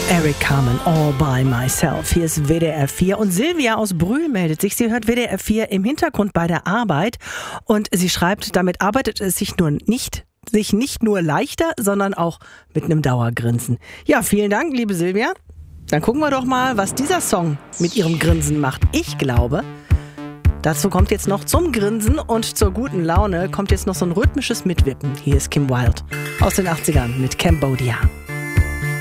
Eric Carmen, All by Myself. Hier ist WDR 4 und Silvia aus Brühl meldet sich. Sie hört WDR 4 im Hintergrund bei der Arbeit und sie schreibt, damit arbeitet es sich nicht nur leichter, sondern auch mit einem Dauergrinsen. Ja, vielen Dank, liebe Silvia. Dann gucken wir doch mal, was dieser Song mit ihrem Grinsen macht. Ich glaube, dazu kommt jetzt noch zum Grinsen und zur guten Laune kommt jetzt noch so ein rhythmisches Mitwippen. Hier ist Kim Wilde aus den 80ern mit Cambodia.